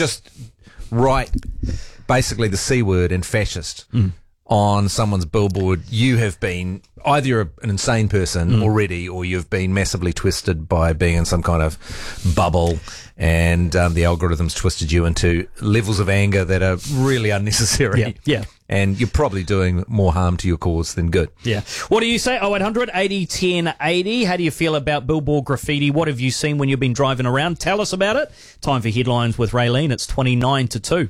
just write basically the C word and fascist on someone's billboard, you have been either you're an insane person already, or you've been massively twisted by being in some kind of bubble, and the algorithms twisted you into levels of anger that are really unnecessary. Yeah. And you're probably doing more harm to your cause than good. Yeah. What do you say? 0800 80 10 80. How do you feel about billboard graffiti? What have you seen when you've been driving around? Tell us about it. Time for headlines with Raylene. It's 29 to 2.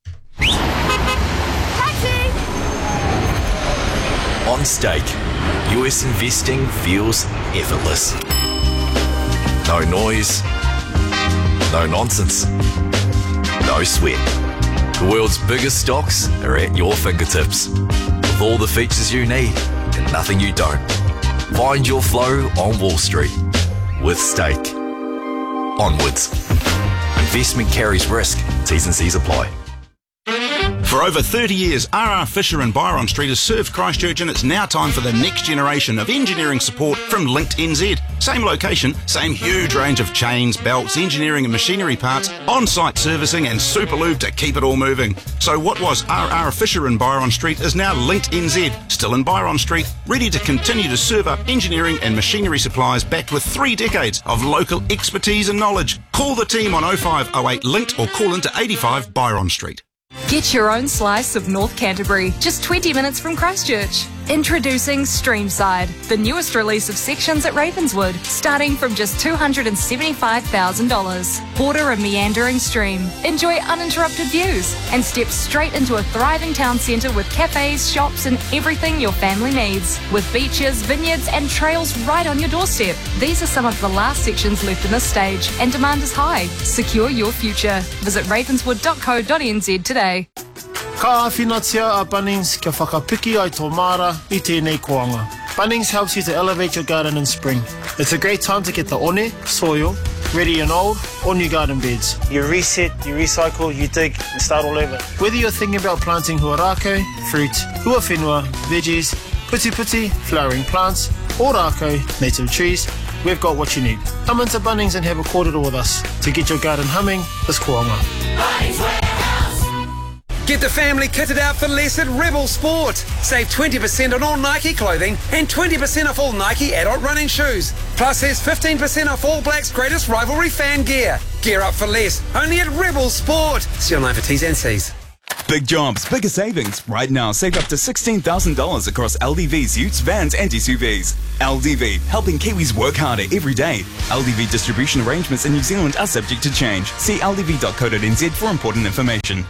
On Stake, US investing feels effortless. No noise, no nonsense, no sweat. The world's biggest stocks are at your fingertips, with all the features you need and nothing you don't. Find your flow on Wall Street with Stake. Onwards. Investment carries risk. T's and C's apply. For over 30 years, R.R. Fisher and Byron Street has served Christchurch, and it's now time for the next generation of engineering support from Linked NZ. Same location, same huge range of chains, belts, engineering and machinery parts, on-site servicing and super lube to keep it all moving. So what was R.R. Fisher and Byron Street is now Linked NZ, still in Byron Street, ready to continue to serve up engineering and machinery supplies backed with 3 decades of local expertise and knowledge. Call the team on 0508 Linked or call into 85 Byron Street. Get your own slice of North Canterbury, just 20 minutes from Christchurch. Introducing Streamside, the newest release of sections at Ravenswood, starting from just $275,000. Border a meandering stream, enjoy uninterrupted views, and step straight into a thriving town centre with cafes, shops, and everything your family needs. With beaches, vineyards, and trails right on your doorstep. These are some of the last sections left in this stage, and demand is high. Secure your future. Visit ravenswood.co.nz today. Ka awhinatia a Bunnings kia whakapiki ai tō mara I tēnei koanga. Bunnings helps you to elevate your garden in spring. It's a great time to get the one, soil, ready and old, or new garden beds. You reset, you recycle, you dig, and start all over. Whether you're thinking about planting huarako, fruit, huawhenua, veggies, puti, flowering plants, or rako, native trees, we've got what you need. Come into Bunnings and have a kōrero with us to get your garden humming this koanga. Get the family kitted out for less at Rebel Sport. Save 20% on all Nike clothing and 20% off all Nike adult running shoes. Plus, there's 15% off All Blacks' greatest rivalry fan gear. Gear up for less, only at Rebel Sport. See online for T's and C's. Big jobs, bigger savings. Right now, save up to $16,000 across LDV's utes, vans and SUVs. LDV, helping Kiwis work harder every day. LDV distribution arrangements in New Zealand are subject to change. See ldv.co.nz for important information.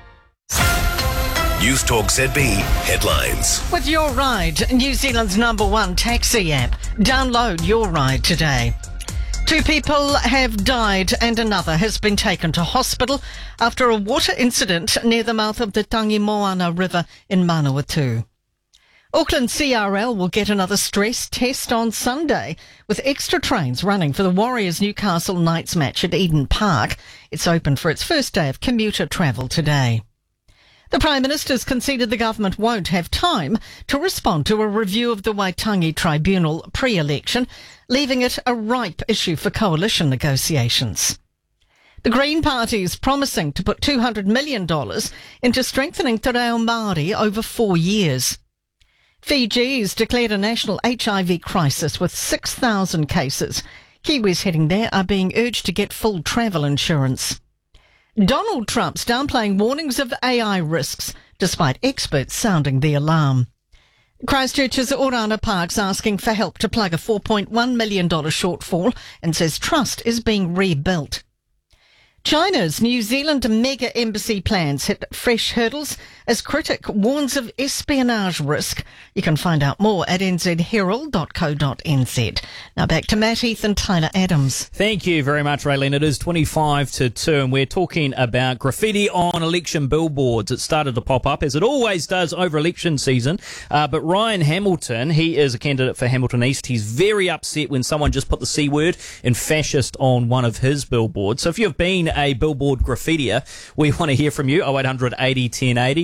News Talk ZB headlines. With Your Ride, New Zealand's #1 taxi app. Download Your Ride today. 2 people have died and another has been taken to hospital after a water incident near the mouth of the Tangi Moana River in Manawatu. Auckland CRL will get another stress test on Sunday with extra trains running for the Warriors Newcastle Knights match at Eden Park. It's open for its first day of commuter travel today. The Prime Minister's conceded the government won't have time to respond to a review of the Waitangi Tribunal pre-election, leaving it a ripe issue for coalition negotiations. The Green Party is promising to put $200 million into strengthening Te Reo Māori over 4 years. Fiji's declared a national HIV crisis with 6,000 cases. Kiwis heading there are being urged to get full travel insurance. Donald Trump's downplaying warnings of AI risks, despite experts sounding the alarm. Christchurch's Orana Park's asking for help to plug a $4.1 million shortfall and says trust is being rebuilt. China's New Zealand mega embassy plans hit fresh hurdles as critic warns of espionage risk. You can find out more at nzherald.co.nz. Now back to Matt Heath and Tyler Adams. Thank you very much, Raylene. It is 25 to 2 and we're talking about graffiti on election billboards. It started to pop up, as it always does over election season. But Ryan Hamilton, he is a candidate for Hamilton East. He's very upset when someone just put the C word and fascist on one of his billboards. So if you've been a billboard graffitier, we want to hear from you. 0800 80 10 80.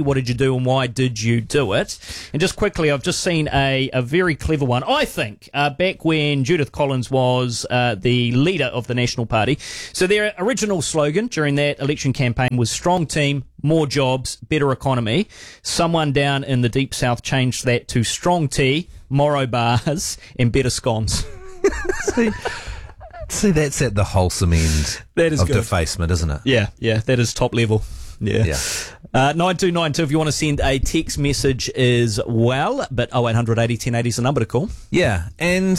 What did you do and why did you do it? And just quickly, I've just seen a very clever one, I think, back when Judith Collins was the leader of the National Party. So their original slogan during that election campaign was strong team, more jobs, better economy. Someone down in the Deep South changed that to strong tea, Morrow bars and better scones. See, that's at the wholesome end That is of good. defacement, isn't it? Yeah, that is top level. Yeah. 9292 if you want to send a text message as well, but 0800 80 1080 is the number to call. Yeah, and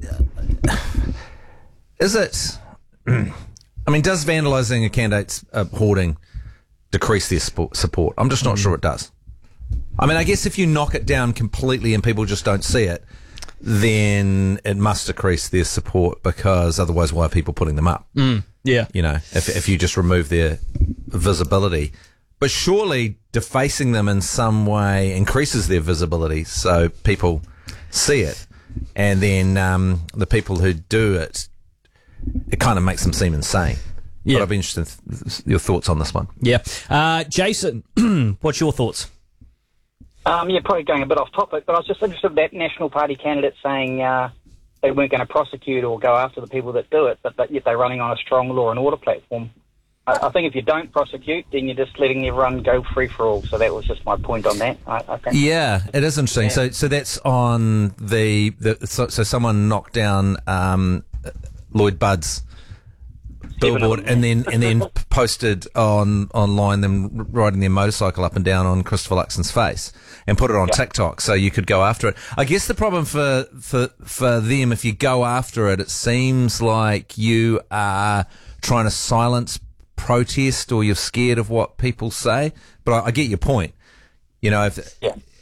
is it... I mean, does vandalising a candidate's hoarding decrease their support? I'm just not sure it does. I mean, I guess if you knock it down completely and people just don't see it, then it must decrease their support, because otherwise why are people putting them up? Yeah. You know, if you just remove their visibility. But surely defacing them in some way increases their visibility so people see it. And then the people who do it, it kind of makes them seem insane. Yeah. But I'd be interested in your thoughts on this one. Yeah. Jason, what's your thoughts? Probably going a bit off topic, but I was just interested in that National Party candidate saying they weren't going to prosecute or go after the people that do it, but yet they're running on a strong law and order platform. I think if you don't prosecute, then you're just letting everyone go free for all. So that was just my point on that. I think. Yeah, it is interesting. Yeah. So that's on so someone knocked down Lloyd Budd's billboard and then posted online them riding their motorcycle up and down on Christopher Luxon's face and put it on TikTok so you could go after it. I guess the problem for them, if you go after it, it seems like you are trying to silence protest or you're scared of what people say. But I get your point. You know, if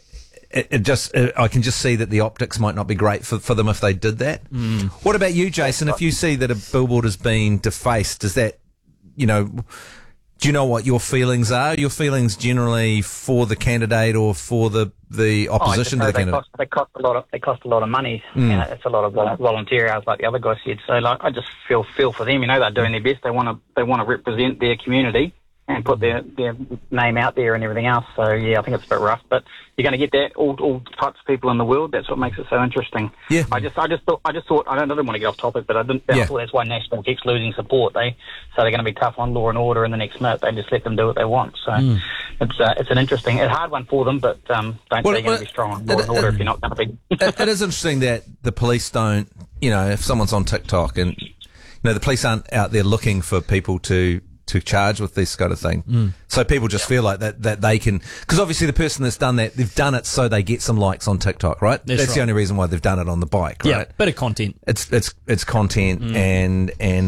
I can just see that the optics might not be great for them if they did that. What about you, Jason? If you see that a billboard has been defaced, does that, do you know what your feelings are? Your feelings generally for the candidate or for the opposition to the candidate? They cost a lot of money. It's a lot of volunteer hours, like the other guy said. So, I just feel for them. They're doing their best. They want to represent their community and put their name out there and everything else. So, I think it's a bit rough. But you're going to get that all types of people in the world. That's what makes it so interesting. Yeah. I just thought I didn't want to get off topic, but I thought that's why National keeps losing support. So they're going to be tough on law and order in the next minute. They just let them do what they want. So it's an interesting, a hard one for them, but don't say you're going to be strong on law and order if you're not going to be. It is interesting that the police don't, if someone's on TikTok and, the police aren't out there looking for people to charge with this kind of thing. So people just feel like that they can, because obviously the person that's done that, they've done it so they get some likes on TikTok, right? That's right. The only reason why they've done it on the bike, right? Yeah, bit of content. It's content and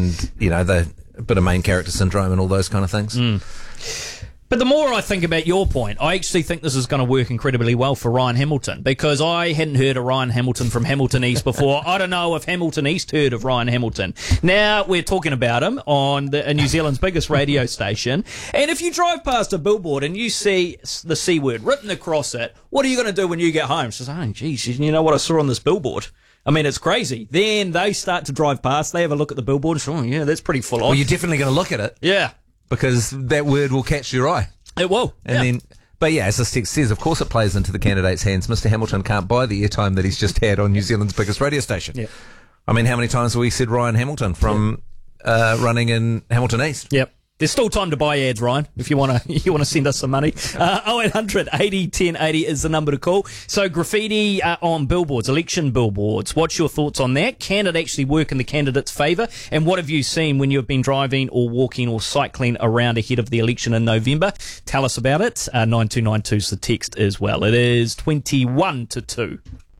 the bit of main character syndrome and all those kind of things. But the more I think about your point, I actually think this is going to work incredibly well for Ryan Hamilton, because I hadn't heard of Ryan Hamilton from Hamilton East before. I don't know if Hamilton East heard of Ryan Hamilton. Now we're talking about him on New Zealand's biggest radio station. And if you drive past a billboard and you see the C word written across it, what are you going to do when you get home? She says, oh, geez, you know what I saw on this billboard? I mean, it's crazy. Then they start to drive past, they have a look at the billboard and say, oh, yeah, that's pretty full on. Well, you're definitely going to look at it. Yeah. Because that word will catch your eye. It will. And then, but as this text says, of course it plays into the candidate's hands. Mr. Hamilton can't buy the airtime that he's just had on New Zealand's biggest radio station. Yeah. I mean, how many times have we said Ryan Hamilton from running in Hamilton East? Yep. There's still time to buy ads, Ryan, if you want to send us some money. 0800 80 1080 is the number to call. So graffiti on billboards, election billboards. What's your thoughts on that? Can it actually work in the candidate's favour? And what have you seen when you've been driving or walking or cycling around ahead of the election in November? Tell us about it. 9292 is the text as well. It is 21 to 2.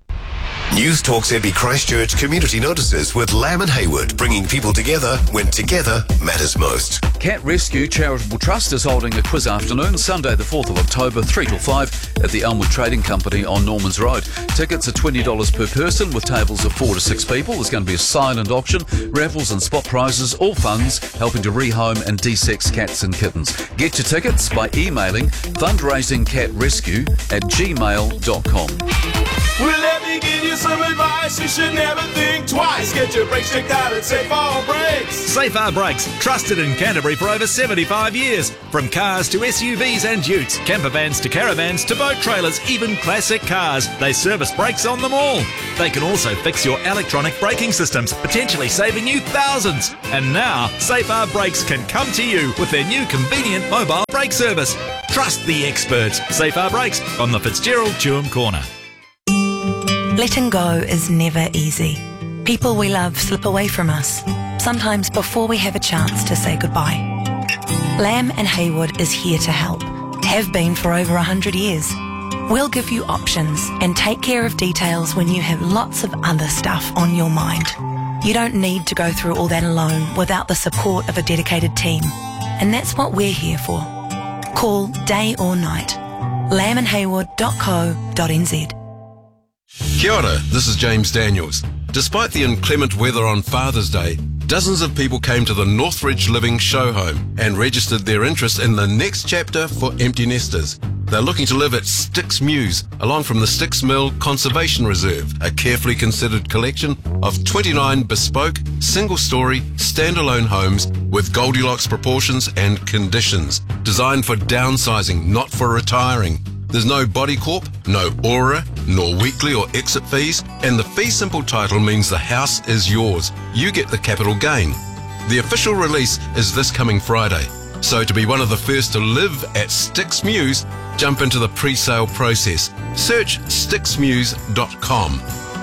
News Talk's Epi Christchurch community notices with Lamb and Hayward, bringing people together when together matters most. Cat Rescue Charitable Trust is holding a quiz afternoon Sunday the 4th of October 3 till 5 at the Elmwood Trading Company on Normans Road. Tickets are $20 per person with tables of 4 to 6 people. There's going to be a silent auction, raffles and spot prizes, all funds helping to rehome and de-sex cats and kittens. Get your tickets by emailing fundraisingcatrescue@gmail.com. We'll me give you some advice. You should never think twice. Get your brakes checked out at Safar Brakes. Safar Brakes, trusted in Canterbury for over 75 years. From cars to SUVs and utes, camper vans to caravans to boat trailers, even classic cars. They service brakes on them all. They can also fix your electronic braking systems, potentially saving you thousands. And now, Safar Brakes can come to you with their new convenient mobile brake service. Trust the experts. Safar Brakes on the Fitzgerald Tuam Corner. Letting go is never easy. People we love slip away from us, sometimes before we have a chance to say goodbye. Lamb and Haywood is here to help, have been for over 100 years. We'll give you options and take care of details when you have lots of other stuff on your mind. You don't need to go through all that alone without the support of a dedicated team. And that's what we're here for. Call day or night. lambandhaywood.co.nz. Kia ora, this is James Daniels. Despite the inclement weather on Father's Day, dozens of people came to the Northridge Living show home and registered their interest in the next chapter for empty nesters. They're looking to live at Styx Mews, along from the Styx Mill Conservation Reserve, a carefully considered collection of 29 bespoke, single-storey, standalone homes with Goldilocks proportions and conditions, designed for downsizing, not for retiring. There's no body corp, no aura, nor weekly or exit fees, and the fee simple title means the house is yours. You get the capital gain. The official release is this coming Friday. So to be one of the first to live at Styx Mews, jump into the pre-sale process. Search styxmews.com,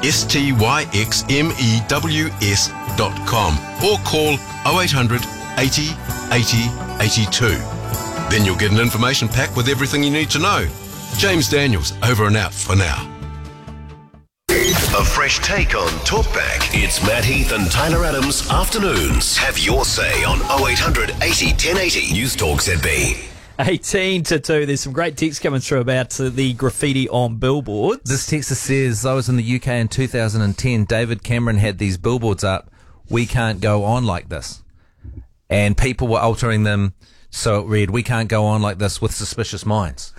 STYXMEWS.com, or call 0800 80 80 82. Then you'll get an information pack with everything you need to know. James Daniels, over and out for now. A fresh take on Talkback. It's Matt Heath and Tyler Adams afternoons. Have your say on 0800 80 1080. News Talk ZB. 18 to 2. There's some great texts coming through about the graffiti on billboards. This texter says, I was in the UK in 2010. David Cameron had these billboards up. We can't go on like this. And people were altering them so it read, we can't go on like this with suspicious minds.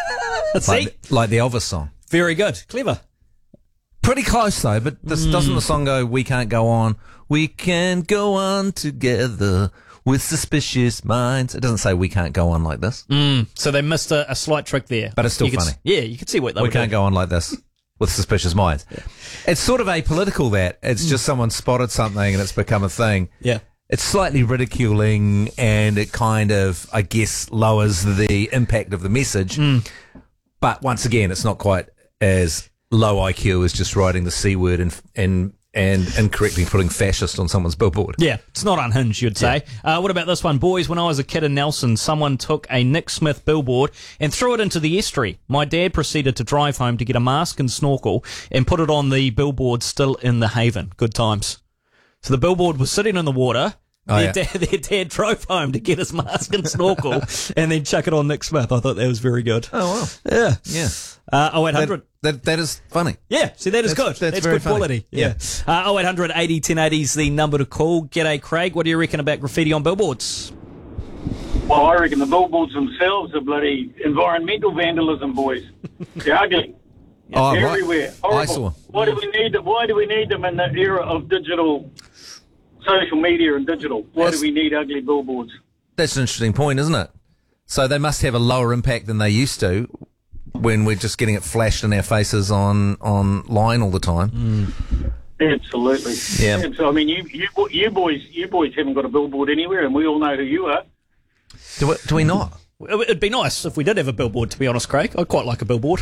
Like the Elvis song. Very good. Clever. Pretty close though, but doesn't the song go, we can't go on, we can go on together with suspicious minds. It doesn't say we can't go on like this. So they missed a slight trick there. But it's still funny. You can see what they We can't go on like this with suspicious minds. Yeah. It's sort of apolitical that. It's just someone spotted something and it's become a thing. Yeah. It's slightly ridiculing and it kind of, I guess, lowers the impact of the message. But once again, it's not quite as low IQ as just writing the C word and incorrectly putting fascist on someone's billboard. Yeah, it's not unhinged, you'd say. What about this one? Boys, when I was a kid in Nelson, someone took a Nick Smith billboard and threw it into the estuary. My dad proceeded to drive home to get a mask and snorkel and put it on the billboard still in the haven. Good times. So the billboard was sitting in the water. Their dad drove home to get his mask and snorkel and then chuck it on Nick Smith. I thought that was very good. Oh, wow. Yeah. Yeah. 0800. That is funny. Yeah, see, that's good. That's very good funny. quality. Yeah. 0800 80 1080 is the number to call. G'day, Craig. What do you reckon about graffiti on billboards? Well, I reckon the billboards themselves are bloody environmental vandalism, boys. They're ugly. Everywhere. Horrible. I saw. Why do we need them in the era of digital, social media and digital? Why do we need ugly billboards? That's an interesting point, isn't it? So they must have a lower impact than they used to when we're just getting it flashed in our faces online all the time. Absolutely. Yeah. So, I mean, you boys haven't got a billboard anywhere, and we all know who you are. Do we not? It'd be nice if we did have a billboard, to be honest, Craig. I'd quite like a billboard.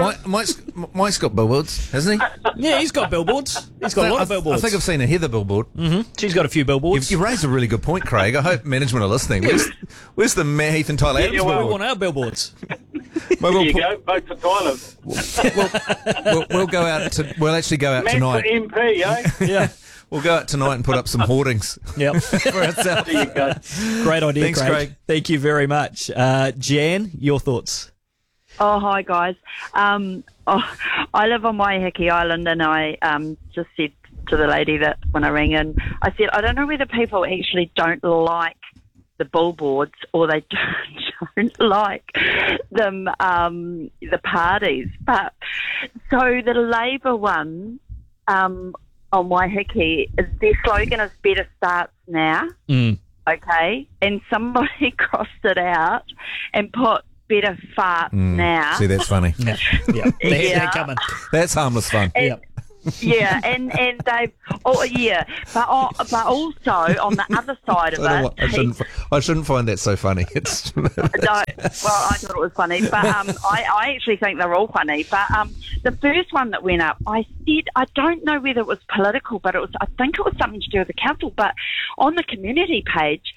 Mike's got billboards, hasn't he? Yeah, he's got billboards. He's got a lot of billboards. I think I've seen a Heather billboard. She's got a few billboards. You raised a really good point, Craig. I hope management are listening. Where's the Matt Heath and Tyler Adams we billboard? want our billboards. There you go. Vote for Tyler. We'll actually go out Matt tonight. for MP, eh? Yeah. We'll go out tonight and put up some hoardings. Yep. For ourselves. There you go. Great idea, Thanks, Craig. Thank you very much. Jan, your thoughts? Oh, hi, guys. I live on Waiheke Island, and I just said to the lady that when I rang in, I said, I don't know whether people actually don't like the billboards or they don't like them, the parties. But so So the Labour one on Waiheke, their slogan is "Better Starts Now." Okay, and somebody crossed it out and put "Better Farts Now." See, that's funny. Yeah. They're coming. That's harmless fun. Yeah, and they've but also on the other side of it, I shouldn't find that so funny. It's no, well, I thought it was funny, but I actually think they're all funny. But the first one that went up, I said I don't know whether it was political, but I think it was something to do with the council. But on the community page,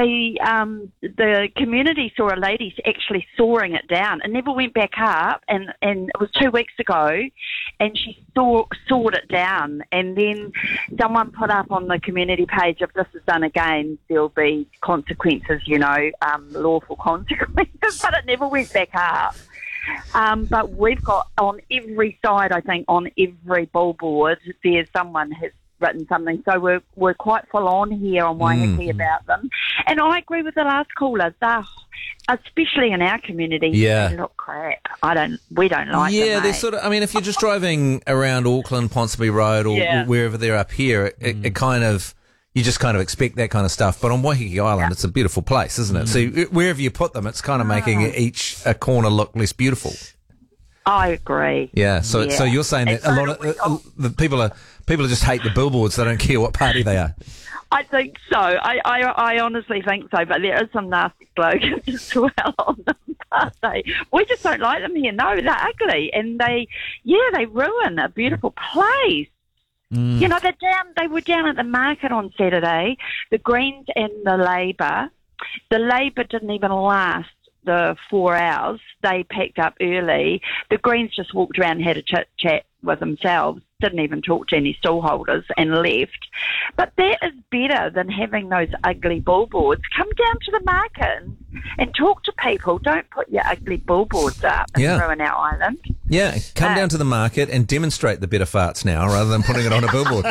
the community saw a lady actually sawing it down and never went back up, and it was 2 weeks ago, and she sawed it down, and then someone put up on the community page, if this is done again, there'll be consequences, lawful consequences, but it never went back up. But we've got on every side, I think, on every billboard, there's someone has written something. So we're quite full on here on Waiheke about them. And I agree with the last caller. Especially in our community, they look crap. We don't like them. Yeah, they're sort of. I mean, if you're just driving around Auckland, Ponsonby Road, or wherever they're up here, it kind of, you just kind of expect that kind of stuff. But on Waiheke Island, it's a beautiful place, isn't it? So wherever you put them, it's kind of making a corner look less beautiful. I agree. Yeah. So you're saying that a lot of the people just hate the billboards. They don't care what party they are. I think so. I honestly think so. But there is some nasty slogans as well on them. We just don't like them here. No, they're ugly, and they ruin a beautiful place. They were down at the market on Saturday, the Greens and the Labour. The Labour didn't even last the 4 hours. They packed up early. The Greens just walked around and had a chit-chat with themselves, didn't even talk to any stallholders and left. But that is better than having those ugly billboards. Come down to the market and talk to people. Don't put your ugly billboards up and ruin our island. Yeah, come down to the market and demonstrate the better farts now rather than putting it on a billboard.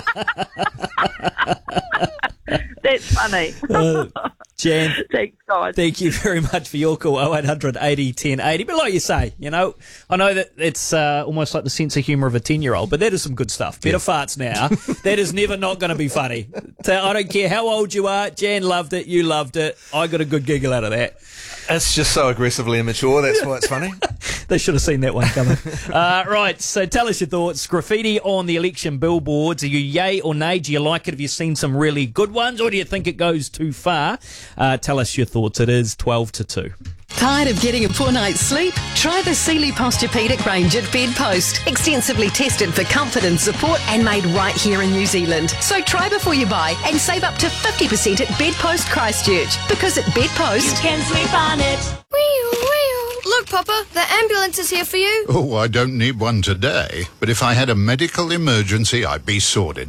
That's funny. Jan, thanks, guys. Thank you very much for your call, 0800 80 10 80. But like you say, I know that it's almost like the sense of humour of a 10-year-old, but that is some good stuff. Better farts now. That is never not going to be funny. So I don't care how old you are. Jan loved it. You loved it. I got a good giggle out of that. It's just so aggressively immature. That's why it's funny. They should have seen that one coming. Right, so tell us your thoughts. Graffiti on the election billboards. Are you yay or nay? Do you like it? Have you seen some really good ones, or do you think it goes too far? Tell us your thoughts. It is 12 to 2. Tired of getting a poor night's sleep? Try the Sealy Posturepedic range at Bedpost. Extensively tested for comfort and support and made right here in New Zealand. So try before you buy and save up to 50% at Bedpost Christchurch. Because at Bedpost, you can sleep on it. Look, Papa, the ambulance is here for you. Oh, I don't need one today. But if I had a medical emergency, I'd be sorted.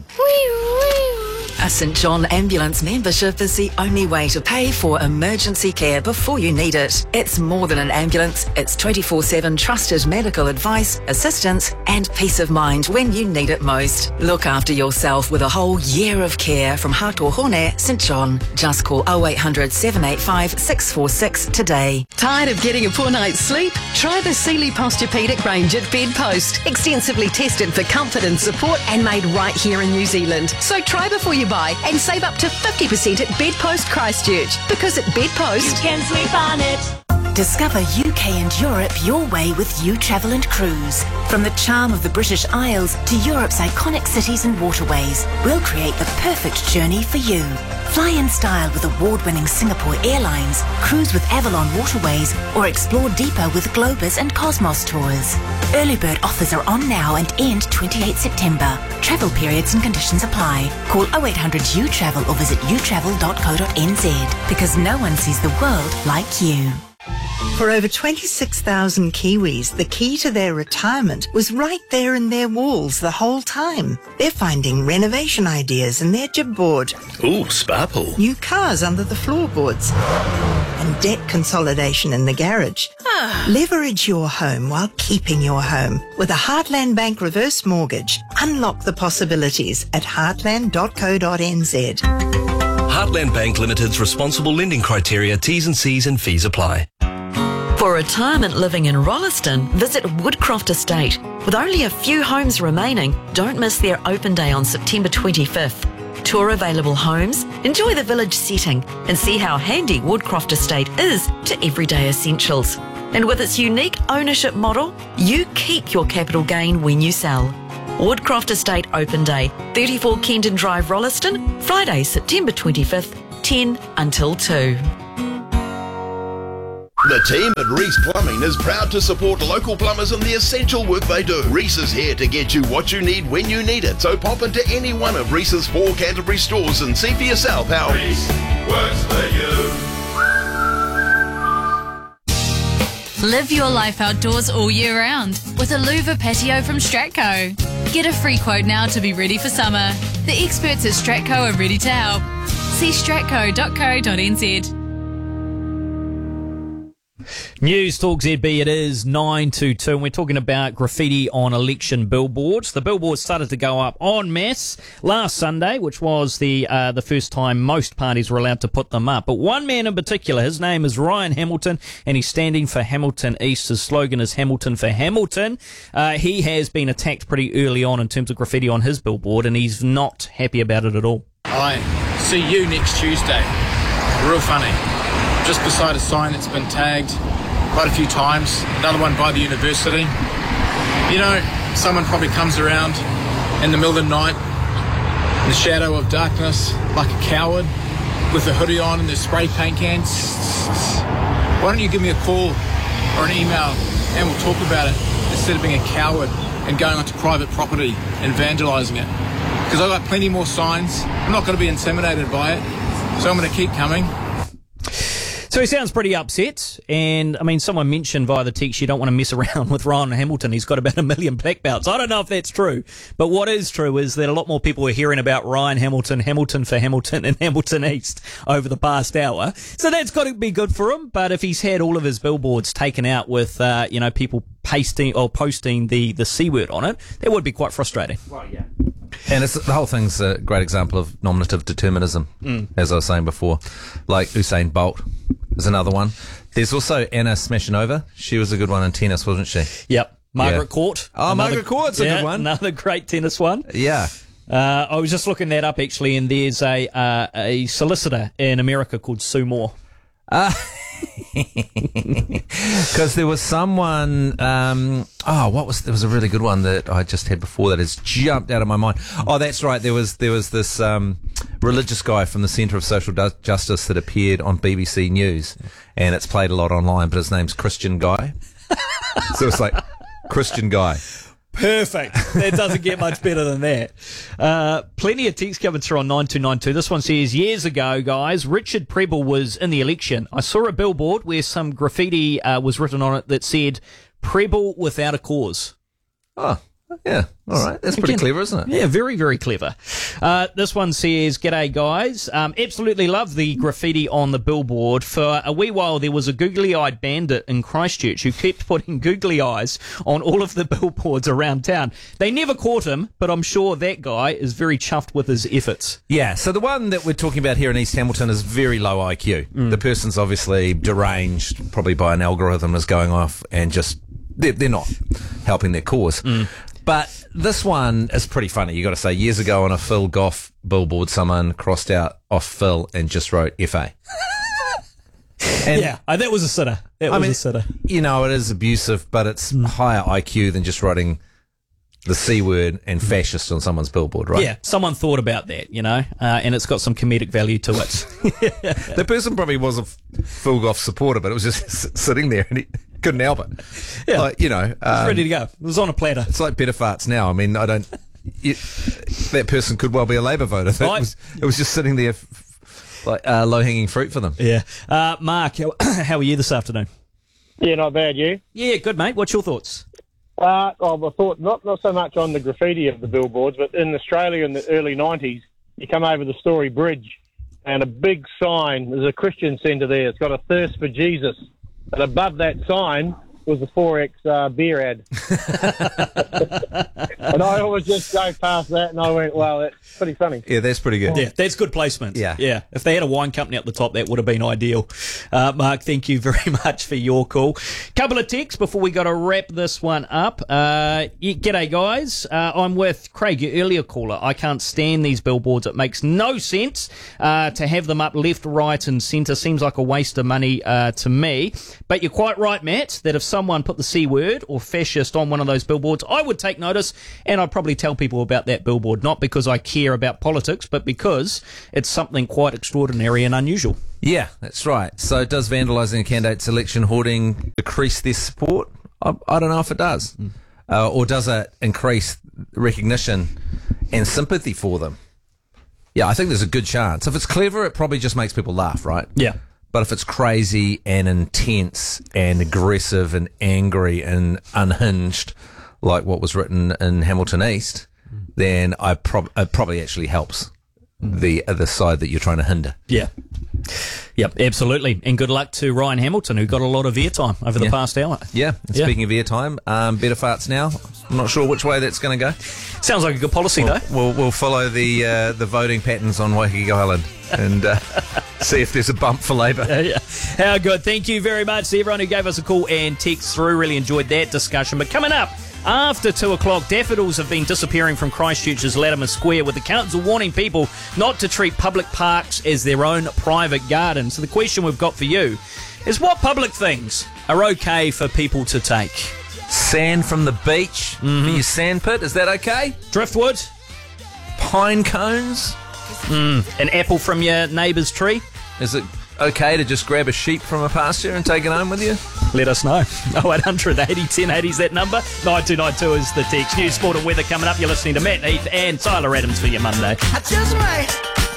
A St John Ambulance membership is the only way to pay for emergency care before you need it. It's more than an ambulance. It's 24/7 trusted medical advice, assistance and peace of mind when you need it most. Look after yourself with a whole year of care from Hatohone, St John. Just call 0800 785 646 today. Tired of getting a poor night's sleep? Try the Sealy Posturepedic range at Bedpost. Extensively tested for comfort and support and made right here in New Zealand. So try before you buy and save up to 50% at Bedpost Christchurch. Because at Bedpost, you can sleep on it. Discover UK and Europe your way with You Travel and Cruise. From the charm of the British Isles to Europe's iconic cities and waterways, we'll create the perfect journey for you. Fly in style with award-winning Singapore Airlines, cruise with Avalon Waterways, or explore deeper with Globus and Cosmos Tours. Early bird offers are on now and end 28 September. Travel periods and conditions apply. Call 0800 U-Travel or visit utravel.co.nz, because no one sees the world like you. For over 26,000 Kiwis, the key to their retirement was right there in their walls the whole time. They're finding renovation ideas in their jib board. Ooh, sparkle. New cars under the floorboards. And debt consolidation in the garage. Leverage your home while keeping your home. With a Heartland Bank reverse mortgage, unlock the possibilities at heartland.co.nz. Heartland Bank Limited's responsible lending criteria, T's and C's and fees apply. For For retirement living in Rolleston, visit Woodcroft Estate. With only a few homes remaining, don't miss their open day on September 25th. Tour available homes, enjoy the village setting, and see how handy Woodcroft Estate is to everyday essentials. And with its unique ownership model, you keep your capital gain when you sell. Woodcroft Estate Open Day, 34 Kenton Drive, Rolleston, Friday, September 25th, 10 until 2. The team at Reese Plumbing is proud to support local plumbers in the essential work they do. Reese is here to get you what you need when you need it. So pop into any one of Reese's 4 Canterbury stores and see for yourself how Reese works for you. Live your life outdoors all year round with a louver patio from Stratco. Get a free quote now to be ready for summer. The experts at Stratco are ready to help. See stratco.co.nz. News Talk ZB, it is 9 to 2, and we're talking about graffiti on election billboards. The billboards started to go up en masse last Sunday, which was the first time most parties were allowed to put them up. But one man in particular, his name is Ryan Hamilton, and he's standing for Hamilton East. His slogan is Hamilton for Hamilton. He has been attacked pretty early on in terms of graffiti on his billboard, and he's not happy about it at all. I see you next Tuesday. Real funny. Just beside a sign that's been tagged quite a few times, another one by the university. You know, someone probably comes around in the middle of the night, in the shadow of darkness, like a coward, with a hoodie on and their spray paint cans. Why don't you give me a call or an email and we'll talk about it, instead of being a coward and going onto private property and vandalising it. Because I've got plenty more signs. I'm not going to be intimidated by it, so I'm going to keep coming. So he sounds pretty upset, and I mean, someone mentioned via the text you don't want to mess around with Ryan Hamilton. He's got about 1 million black belts. I don't know if that's true, but what is true is that a lot more people are hearing about Ryan Hamilton, Hamilton for Hamilton, and Hamilton East over the past hour. So that's got to be good for him. But if he's had all of his billboards taken out with, people posting the C word on it, that would be quite frustrating. Well, yeah. And the whole thing's a great example of nominative determinism, as I was saying before. Like Usain Bolt is another one. There's also Anna Smashinova. She was a good one in tennis, wasn't she? Yep. Margaret Court. Oh, Margaret Court's a good one. Another great tennis one. Yeah. I was just looking that up, actually, and there's a solicitor in America called Sue Moore. Because there was someone, there was a really good one that I just had before that has jumped out of my mind. Oh, that's right. There was this religious guy from the Centre of Social Justice that appeared on BBC News, and it's played a lot online, but his name's Christian Guy. So it's like, Christian Guy. Perfect. That doesn't get much better than that. Plenty of text coming through on 9292. This one says, years ago, guys, Richard Prebble was in the election. I saw a billboard where some graffiti was written on it that said, Prebble without a cause. Oh, yeah. All right. That's pretty clever, isn't it? Yeah, very, very clever. This one says, g'day, guys. Absolutely love the graffiti on the billboard. For a wee while, there was a googly-eyed bandit in Christchurch who kept putting googly eyes on all of the billboards around town. They never caught him, but I'm sure that guy is very chuffed with his efforts. Yeah, so the one that we're talking about here in East Hamilton is very low IQ. The person's obviously deranged, probably by an algorithm that's going off, and just, they're not helping their cause. But this one is pretty funny, you got to say. Years ago on a Phil Goff billboard, someone crossed out off Phil and just wrote FA. And yeah, that was a sitter. A sitter. You know, it is abusive, but it's higher IQ than just writing the C word and fascist on someone's billboard, right? Yeah, someone thought about that, and it's got some comedic value to it. The person probably was a Phil Goff supporter, but it was just sitting there and he couldn't help it. Yeah. Like, it's ready to go. It was on a platter. It's like better farts now. I mean, that person could well be a Labour voter. It was just sitting there like low-hanging fruit for them. Yeah. Mark, how are you this afternoon? Yeah, not bad, you? Yeah, good, mate. What's your thoughts? I thought not so much on the graffiti of the billboards, but in Australia in the early 90s, you come over the Story Bridge and a big sign, there's a Christian centre there, it's got a thirst for Jesus. And above that sign, was the 4X beer ad. And I always just go past that and I went, wow, that's pretty funny. Yeah, that's pretty good. Yeah, that's good placement. Yeah. If they had a wine company at the top, that would have been ideal. Mark, thank you very much for your call. Couple of texts before we got to wrap this one up. G'day, guys. I'm with Craig, your earlier caller. I can't stand these billboards. It makes no sense to have them up left, right and centre. Seems like a waste of money to me. But you're quite right, Matt, that if someone put the C word or fascist on one of those billboards, I would take notice and I'd probably tell people about that billboard, not because I care about politics, but because it's something quite extraordinary and unusual. Yeah, that's right. So does vandalising a candidate's election hoarding decrease their support? I don't know if it does. Or does it increase recognition and sympathy for them? Yeah, I think there's a good chance. If it's clever, it probably just makes people laugh, right? Yeah. But if it's crazy and intense and aggressive and angry and unhinged, like what was written in Hamilton East, then it probably actually helps the other side that you're trying to hinder. Yeah. Yep, absolutely. And good luck to Ryan Hamilton, who got a lot of airtime over the past hour. Yeah. And speaking of airtime, better farts now. I'm not sure which way that's going to go. Sounds like a good policy, though. We'll follow the voting patterns on Waiheke Island and see if there's a bump for Labour. Yeah. How good. Thank you very much to everyone who gave us a call and text through. Really enjoyed that discussion. But coming up, after 2 o'clock, daffodils have been disappearing from Christchurch's Latimer Square, with the council warning people not to treat public parks as their own private garden. So the question we've got for you is, what public things are okay for people to take? Sand from the beach for your sand pit, is that okay? Driftwood? Pine cones? An apple from your neighbour's tree? Is it okay to just grab a sheep from a pasture and take it home with you? Let us know. 0800 80 1080 is that number. 9292 is the text. News, sport and weather coming up. You're listening to Matt Heath and Tyler Adams for your Monday. I just might.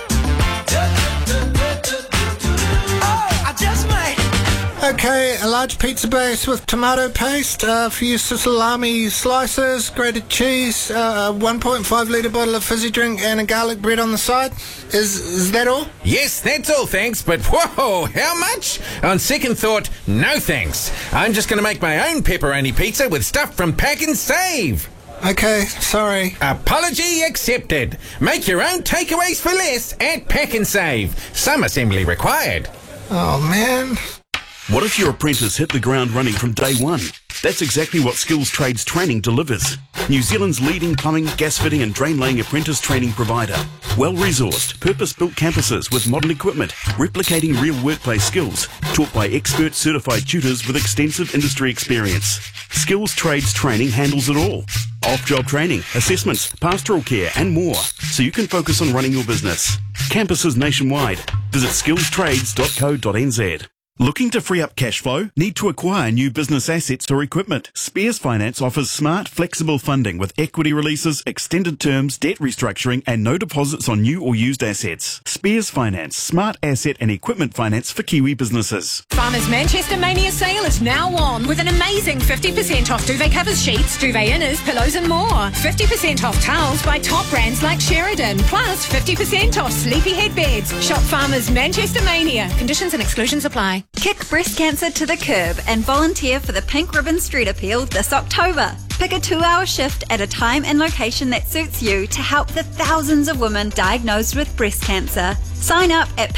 I just might. Okay, a large pizza base with tomato paste, a few salami slices, grated cheese, 1.5 litre bottle of fizzy drink and a garlic bread on the side. Is that all? Yes, that's all, thanks, but whoa, how much? On second thought, no thanks. I'm just going to make my own pepperoni pizza with stuff from Pack and Save. Okay, sorry. Apology accepted. Make your own takeaways for less at Pack and Save. Some assembly required. Oh, man. What if your apprentice hit the ground running from day one? That's exactly what Skills Trades Training delivers. New Zealand's leading plumbing, gas fitting and drain laying apprentice training provider. Well-resourced, purpose-built campuses with modern equipment, replicating real workplace skills, taught by expert certified tutors with extensive industry experience. Skills Trades Training handles it all. Off-job training, assessments, pastoral care and more, so you can focus on running your business. Campuses nationwide. Visit skillstrades.co.nz. Looking to free up cash flow? Need to acquire new business assets or equipment? Spears Finance offers smart, flexible funding with equity releases, extended terms, debt restructuring and no deposits on new or used assets. Spears Finance, smart asset and equipment finance for Kiwi businesses. Farmers Manchester Mania sale is now on with an amazing 50% off duvet covers, sheets, duvet inners, pillows and more. 50% off towels by top brands like Sheridan, plus 50% off sleepyhead beds. Shop Farmers Manchester Mania. Conditions and exclusions apply. Kick breast cancer to the curb and volunteer for the Pink Ribbon Street Appeal this October. Pick a 2-hour shift at a time and location that suits you to help the thousands of women diagnosed with breast cancer. Sign up at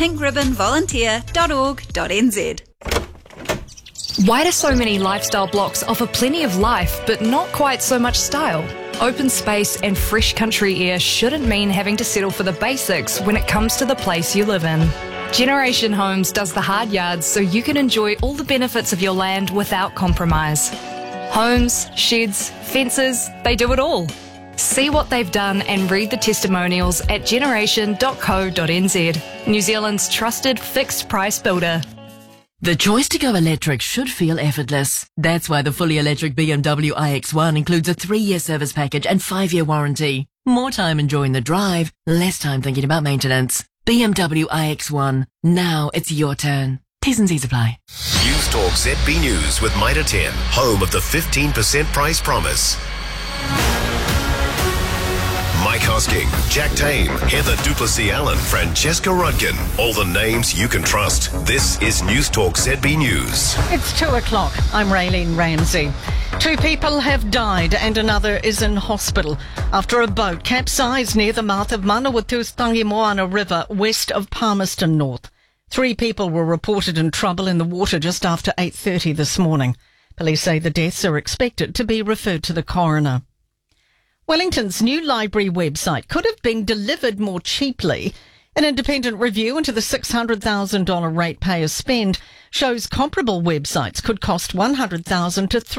pinkribbonvolunteer.org.nz. Why do so many lifestyle blocks offer plenty of life but not quite so much style? Open space and fresh country air shouldn't mean having to settle for the basics when it comes to the place you live in. Generation Homes does the hard yards so you can enjoy all the benefits of your land without compromise. Homes, sheds, fences, they do it all. See what they've done and read the testimonials at generation.co.nz, New Zealand's trusted fixed price builder. The choice to go electric should feel effortless. That's why the fully electric BMW iX1 includes a 3-year service package and 5-year warranty. More time enjoying the drive, less time thinking about maintenance. BMW iX1. Now it's your turn. T's and C's apply. News Talk ZB News with Mitre 10, home of the 15% price promise. Mike Multitasking. Jack Tame, Heather Duplessis-Allen, Francesca Rudkin. All the names you can trust. This is News Talk ZB News. It's 2 o'clock. I'm Raylene Ramsey. 2 people have died and another is in hospital after a boat capsized near the mouth of Manawatu's Tangimoana River west of Palmerston North. 3 people were reported in trouble in the water just after 8:30 this morning. Police say the deaths are expected to be referred to the coroner. Wellington's new library website could have been delivered more cheaply. An independent review into the $600,000 ratepayer spend shows comparable websites could cost $100,000 to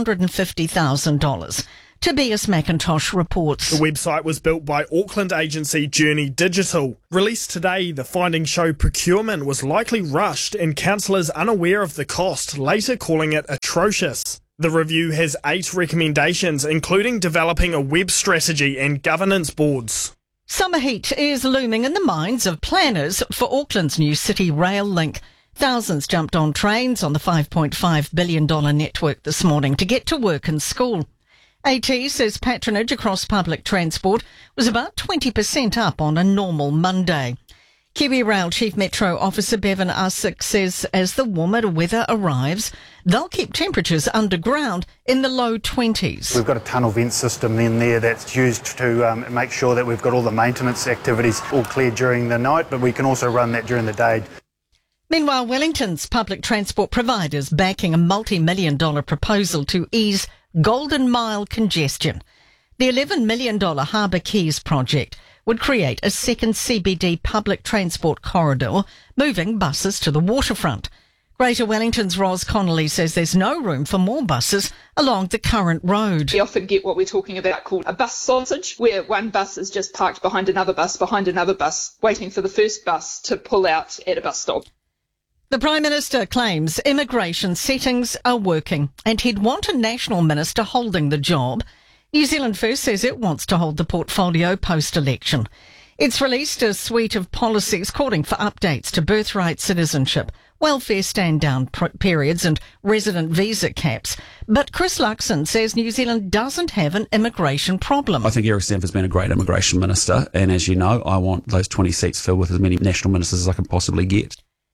$350,000. Tobias McIntosh reports. The website was built by Auckland agency Journey Digital. Released today, the findings show procurement was likely rushed and councillors unaware of the cost, later calling it atrocious. The review has 8 recommendations, including developing a web strategy and governance boards. Summer heat is looming in the minds of planners for Auckland's new City Rail link. Thousands jumped on trains on the $5.5 billion network this morning to get to work and school. AT says patronage across public transport was about 20% up on a normal Monday. Kiwi Rail Chief Metro Officer Bevan Arsick says as the warmer weather arrives, they'll keep temperatures underground in the low 20s. We've got a tunnel vent system in there that's used to make sure that we've got all the maintenance activities all cleared during the night, but we can also run that during the day. Meanwhile, Wellington's public transport providers backing a multi-million-dollar proposal to ease Golden Mile congestion. The $11 million Harbour Quays project would create a second CBD public transport corridor, moving buses to the waterfront. Greater Wellington's Ros Connolly says there's no room for more buses along the current road. We often get what we're talking about called a bus sausage, where one bus is just parked behind another bus, waiting for the first bus to pull out at a bus stop. The Prime Minister claims immigration settings are working and he'd want a national minister holding the job. New Zealand First says it wants to hold the portfolio post-election. It's released a suite of policies calling for updates to birthright citizenship, welfare stand-down periods and resident visa caps. But Chris Luxon says New Zealand doesn't have an immigration problem. I think Eric Stamford has been a great immigration minister, and as you know, I want those 20 seats filled with as many national ministers as I can possibly get.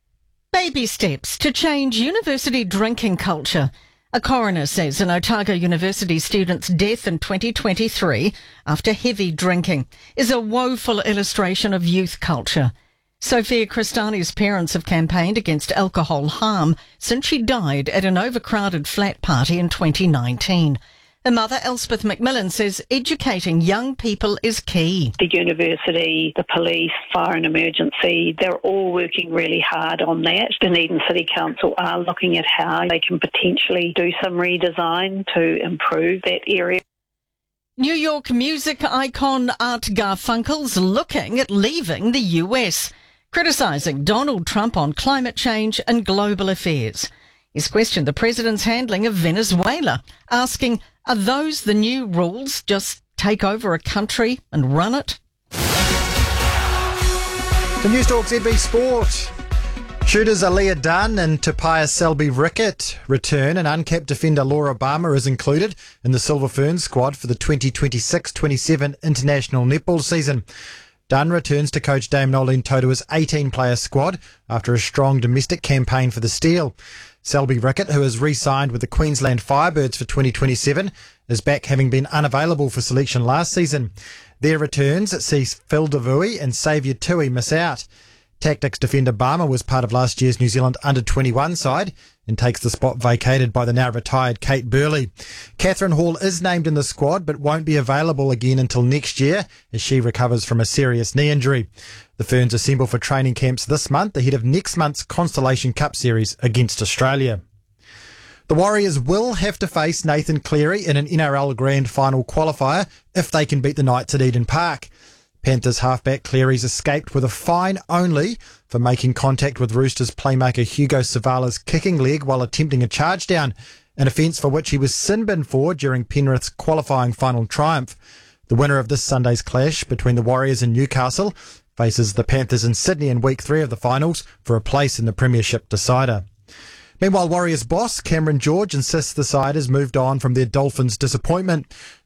Baby steps to change university drinking culture. A coroner says an Otago University student's death in 2023 after heavy drinking is a woeful illustration of youth culture. Sophia Cristani's parents have campaigned against alcohol harm since she died at an overcrowded flat party in 2019. Her mother, Elspeth McMillan, says educating young people is key. The university, the police, fire and emergency, they're all working really hard on that. Dunedin City Council are looking at how they can potentially do some redesign to improve that area. New York music icon Art Garfunkel's looking at leaving the US, criticising Donald Trump on climate change and global affairs. He's questioned the president's handling of Venezuela, asking, are those the new rules? Just take over a country and run it? The News Talk ZB Sport. Shooters Aaliyah Dunn and Topias Selby-Rickett return, and uncapped defender Laura Barmer is included in the Silver Ferns squad for the 2026-27 international netball season. Dunn returns to coach Dame Nolene Totua's 18-player squad after a strong domestic campaign for the Steel. Selby-Rickett, who has re-signed with the Queensland Firebirds for 2027, is back, having been unavailable for selection last season. Their returns sees Phil Davui and Saviour Tui miss out. Tactics defender Barmer was part of last year's New Zealand under-21 side and takes the spot vacated by the now retired Kate Burley. Catherine Hall is named in the squad but won't be available again until next year as she recovers from a serious knee injury. The Ferns assemble for training camps this month ahead of next month's Constellation Cup series against Australia. The Warriors will have to face Nathan Cleary in an NRL Grand Final qualifier if they can beat the Knights at Eden Park. Panthers halfback Cleary's escaped with a fine only for making contact with Roosters playmaker Hugo Savala's kicking leg while attempting a charge down, an offence for which he was sin-binned for during Penrith's qualifying final triumph. The winner of this Sunday's clash between the Warriors and Newcastle faces the Panthers in Sydney in Week 3 of the finals for a place in the Premiership decider. Meanwhile, Warriors boss Cameron George insists the side has moved on from their Dolphins' disappointment.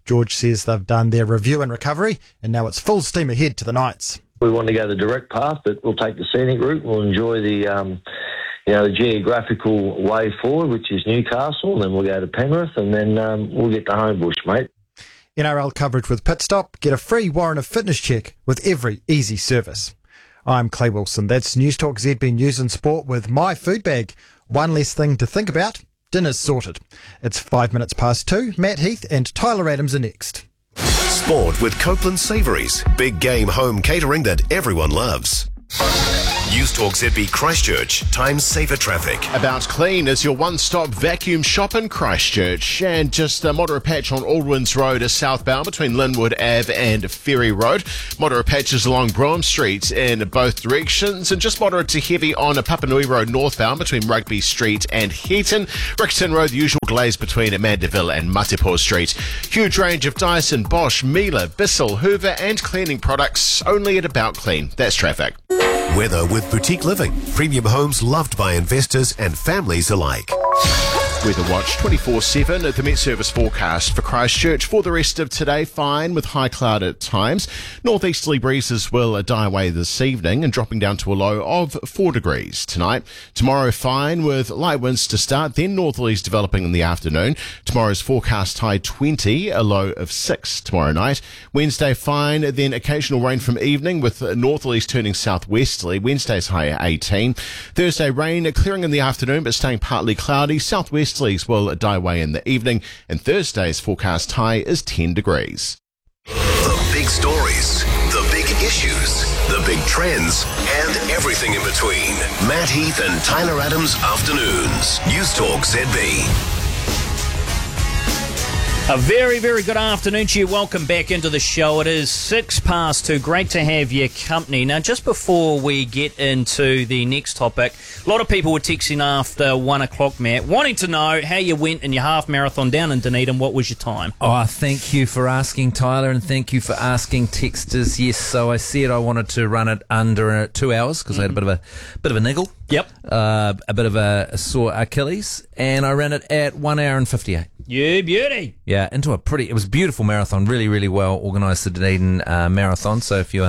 George says they've done their review and recovery, and now it's full steam ahead to the Knights. We want to go the direct path, but we'll take the scenic route. We'll enjoy the geographical way forward, which is Newcastle, and then we'll go to Penrith, and then we'll get to Homebush, mate. NRL coverage with Pit Stop. Get a free warrant of fitness check with every easy service. I'm Clay Wilson. That's News Talk ZB News and Sport with My Food Bag. One less thing to think about. Dinner's sorted. It's 5 minutes past 2. Matt Heath and Tyler Adams are next. Sport with Copeland Savouries. Big game home catering that everyone loves. News Talk ZB Christchurch. Time saver traffic. About Clean is your one-stop vacuum shop in Christchurch. And just a moderate patch on Aldwins Road is southbound between Linwood Ave and Ferry Road. Moderate patches along Brougham Street in both directions. And just moderate to heavy on Papanui Road northbound between Rugby Street and Heaton. Rickerton Road, the usual delays between Mandeville and Matipo Street. Huge range of Dyson, Bosch, Miele, Bissell, Hoover and cleaning products only at About Clean. That's traffic. Weather with Boutique Living. Premium homes loved by investors and families alike. Weather Watch 24/7 at the Met Service forecast for Christchurch. For the rest of today, fine with high cloud at times. Northeasterly breezes will die away this evening and dropping down to a low of 4 degrees tonight. Tomorrow, fine with light winds to start, then northerlies developing in the afternoon. Tomorrow's forecast high 20, a low of 6 tomorrow night. Wednesday, fine, then occasional rain from evening with northerlies turning southwesterly. Wednesday's high 18. Thursday, rain clearing in the afternoon but staying partly cloudy. Southwesterlies will die away in the evening, and Thursday's forecast high is 10 degrees. The big stories, the big issues, the big trends, and everything in between. Matt Heath and Tyler Adams Afternoons. News Talk ZB. A very, very good afternoon to you. Welcome back into the show. It is 2:06. Great to have your company. Now, just before we get into the next topic, a lot of people were texting after 1 o'clock, Matt, wanting to know how you went in your half marathon down in Dunedin. What was your time? Oh, thank you for asking, Tyler, and thank you for asking texters. Yes, so I said I wanted to run it under 2 hours because I had a bit of a niggle. Yep. A bit of a sore Achilles, and I ran it at 1 hour and 58. You beauty. Yeah, it was a beautiful marathon, really, really well organised, the Dunedin marathon. So if you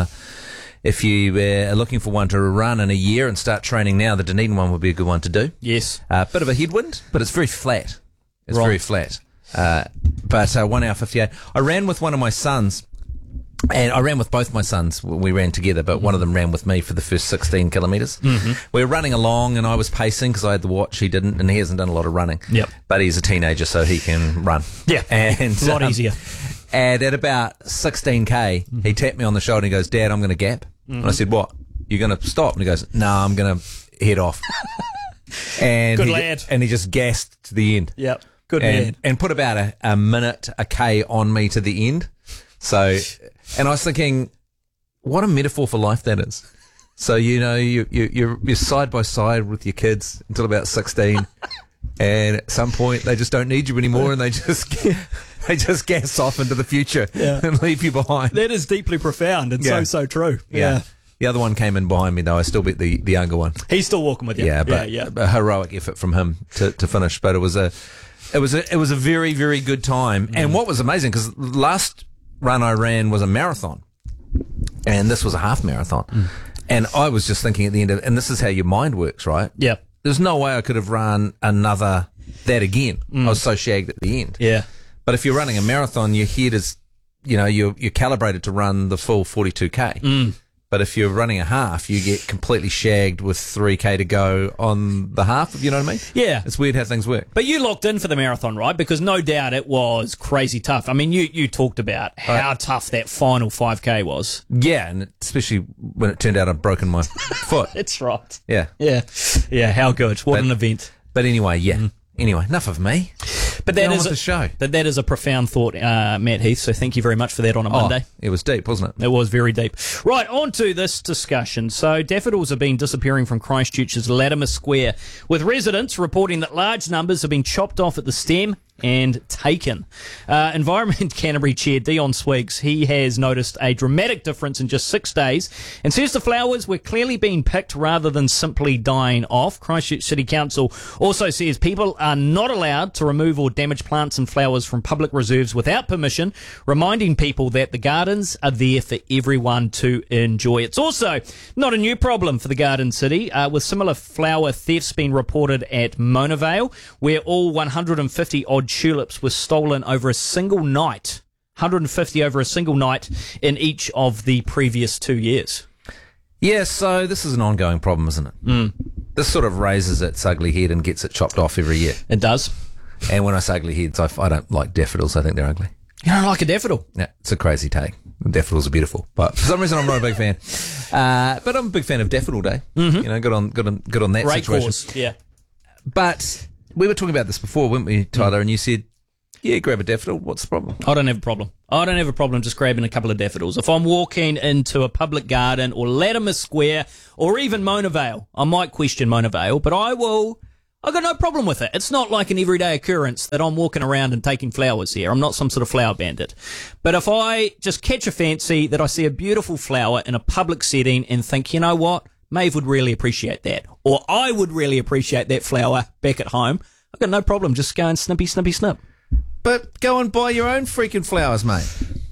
are looking for one to run in a year and start training now, the Dunedin one would be a good one to do. Yes. Bit of a headwind, but it's very flat. It's Right. very flat. But 1 hour 58. I ran with one of my sons. And I ran with both my sons. We ran together, but one of them ran with me for the first 16 kilometres. Mm-hmm. We were running along, and I was pacing because I had the watch. He didn't, and he hasn't done a lot of running. Yep. But he's a teenager, so he can run. Yeah, and a lot easier. And at about 16k, he tapped me on the shoulder and he goes, "Dad, I'm going to gap." And I said, "What? You're going to stop?" And he goes, "No, I'm going to head off." And Good lad. And he just gassed to the end. Yep. Good man. And put about a minute, a K on me to the end. So, and I was thinking, what a metaphor for life that is. So, you're side by side with your kids until about 16, and at some point they just don't need you anymore, and they just gas off into the future and leave you behind. That is deeply profound and so true. Yeah. The other one came in behind me, though. I still beat the younger one. He's still walking with you. Yeah, but a heroic effort from him to finish. But it was a very, very good time. And what was amazing, because last run I ran was a marathon, and this was a half marathon. And I was just thinking at the end of, and this is how your mind works, right? Yeah. There's no way I could have run that again. I was so shagged at the end. Yeah. But if you're running a marathon, your head is, you're calibrated to run the full 42k. But if you're running a half, you get completely shagged with 3k to go on the half, you know what I mean? Yeah. It's weird how things work. But you locked in for the marathon, right? Because no doubt it was crazy tough. I mean, you talked about how tough that final 5k was. Yeah, and especially when it turned out I'd broken my foot. That's right. Yeah. Yeah. Yeah, how good. What an event. But anyway, yeah. Anyway, enough of me. But that is the show. That is a profound thought, Matt Heath. So thank you very much for that on a Monday. It was deep, wasn't it? It was very deep. Right, on to this discussion. So daffodils have been disappearing from Christchurch's Latimer Square, with residents reporting that large numbers have been chopped off at the stem and taken. Environment Canterbury Chair Dion Swiggs, he has noticed a dramatic difference in just 6 days and says the flowers were clearly being picked rather than simply dying off. Christchurch City Council also says people are not allowed to remove or damage plants and flowers from public reserves without permission, reminding people that the gardens are there for everyone to enjoy. It's also not a new problem for the Garden City, with similar flower thefts being reported at Mona Vale, where all 150 odd tulips were stolen over a single night. 150 over a single night in each of the previous 2 years. Yeah, so this is an ongoing problem, isn't it? This sort of raises its ugly head and gets it chopped off every year. It does. And when I say ugly heads, I don't like daffodils. I think they're ugly. You don't like a daffodil? Yeah, it's a crazy take. Daffodils are beautiful, but for some reason I'm not a big fan. But I'm a big fan of Daffodil Day. Mm-hmm. You know, good on that Great situation. cause, yeah. But we were talking about this before, weren't we, Tyler? And you said, yeah, grab a daffodil. What's the problem? I don't have a problem. I don't have a problem just grabbing a couple of daffodils. If I'm walking into a public garden or Latimer Square or even Mona Vale, I might question Mona Vale, but I've got no problem with it. It's not like an everyday occurrence that I'm walking around and taking flowers here. I'm not some sort of flower bandit. But if I just catch a fancy that I see a beautiful flower in a public setting and think, you know what, Maeve would really appreciate that, or I would really appreciate that flower back at home, I've got no problem just going snippy, snippy, snip. But go and buy your own freaking flowers, mate.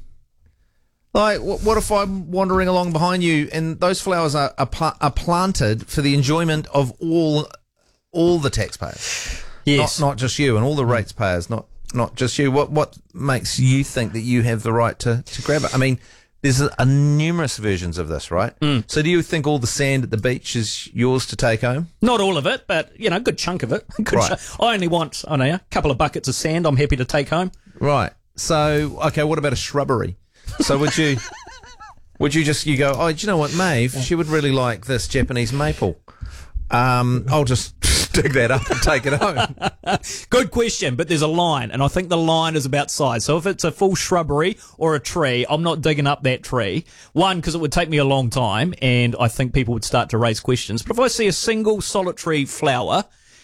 Like, what if I'm wandering along behind you and those flowers are planted for the enjoyment of all the taxpayers? Yes. Not just you, and all the ratepayers, not just you. What makes you think that you have the right to grab it? I mean, there's numerous versions of this, right? So do you think all the sand at the beach is yours to take home? Not all of it, but, you know, a good chunk of it. Right. I only want, I don't know, a couple of buckets of sand I'm happy to take home. Right. So, okay, what about a shrubbery? So would you you go, oh, do you know what, Maeve, she would really like this Japanese maple. I'll just dig that up and take it home. Good question, but there's a line, and I think the line is about size. So if it's a full shrubbery or a tree, I'm not digging up that tree. One, because it would take me a long time, and I think people would start to raise questions. But if I see a single solitary flower,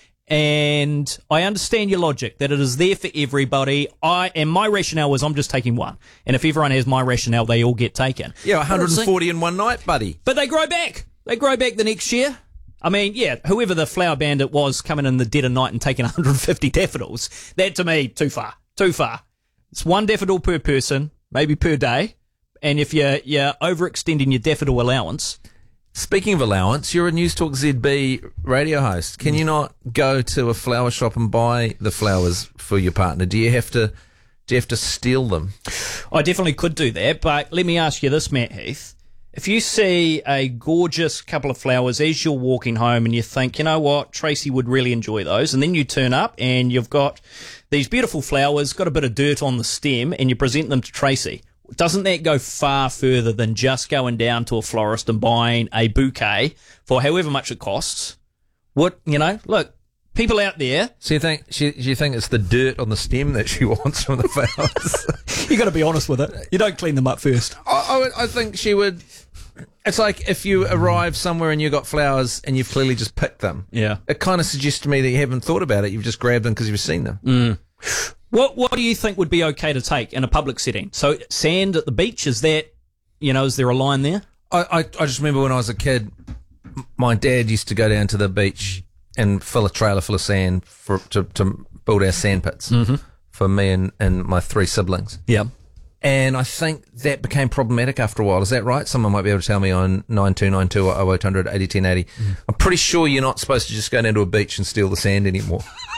and I understand your logic that it is there for everybody, and my rationale is I'm just taking one. And if everyone has my rationale, they all get taken. Yeah, 140 in one night, buddy. But they grow back. They grow back the next year. I mean, yeah, whoever the flower bandit was coming in the dead of night and taking 150 daffodils, that to me, too far. Too far. It's one daffodil per person, maybe per day. And if you're overextending your daffodil allowance. Speaking of allowance, you're a News Talk ZB radio host. Can you not go to a flower shop and buy the flowers for your partner? Do you have to steal them? I definitely could do that, but let me ask you this, Matt Heath. If you see a gorgeous couple of flowers as you're walking home and you think, you know what, Tracy would really enjoy those, and then you turn up and you've got these beautiful flowers, got a bit of dirt on the stem, and you present them to Tracy, doesn't that go far further than just going down to a florist and buying a bouquet for however much it costs? Look, people out there. So you think it's the dirt on the stem that she wants from the flowers? You got to be honest with it. You don't clean them up first. I think she would. It's like if you arrive somewhere and you got flowers and you've clearly just picked them. Yeah. It kind of suggests to me that you haven't thought about it. You've just grabbed them because you've seen them. What do you think would be okay to take in a public setting? So sand at the beach, is there a line there? I just remember when I was a kid, my dad used to go down to the beach and fill a trailer full of sand to build our sand pits for me and my three siblings. Yeah. And I think that became problematic after a while. Is that right? Someone might be able to tell me on 9292 or 0800 801080. I'm pretty sure you're not supposed to just go down to a beach and steal the sand anymore.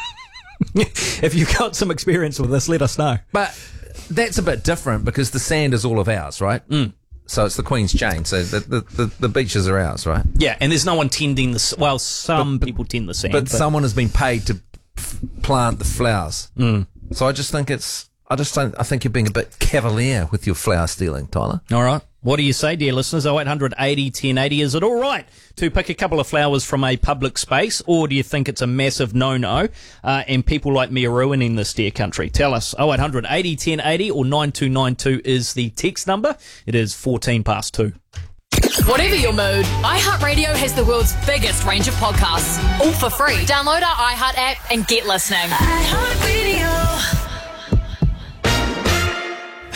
If you've got some experience with this, let us know. But that's a bit different because the sand is all of ours, right? So it's the Queen's Chain. So the beaches are ours, right? Yeah, and there's no one tending the... Well, some people tend the sand. But someone has been paid to plant the flowers. So I just think I think you're being a bit cavalier with your flower stealing, Tyler. All right. What do you say, dear listeners? 0800 80 1080. Is it all right to pick a couple of flowers from a public space, or do you think it's a massive no-no and people like me are ruining this dear country? Tell us. 0800 80 1080 or 9292 is the text number. It is 14 past 2. Whatever your mood, iHeartRadio has the world's biggest range of podcasts, all for free. Download our iHeart app and get listening. iHeartRadio.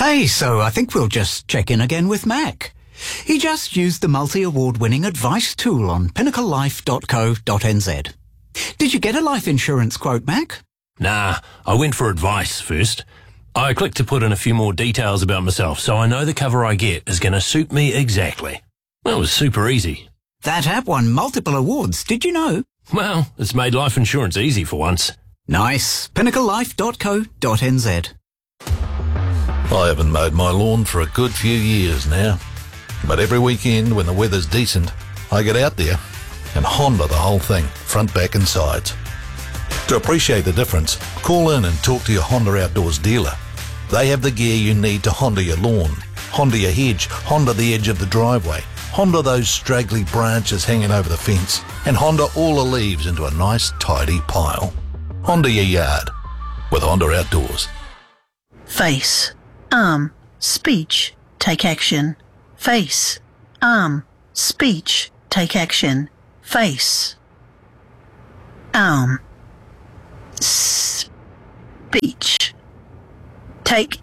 Hey, so I think we'll just check in again with Mac. He just used the multi-award-winning advice tool on pinnaclelife.co.nz. Did you get a life insurance quote, Mac? Nah, I went for advice first. I clicked to put in a few more details about myself so I know the cover I get is going to suit me exactly. Well, it was super easy. That app won multiple awards, did you know? Well, it's made life insurance easy for once. Nice. pinnaclelife.co.nz. I haven't mowed my lawn for a good few years now. But every weekend when the weather's decent, I get out there and Honda the whole thing, front, back and sides. To appreciate the difference, call in and talk to your Honda Outdoors dealer. They have the gear you need to Honda your lawn, Honda your hedge, Honda the edge of the driveway, Honda those straggly branches hanging over the fence, and Honda all the leaves into a nice tidy pile. Honda your yard with Honda Outdoors. Face, arm, speech, take action. Face, arm, speech, take action. Face, arm, speech, take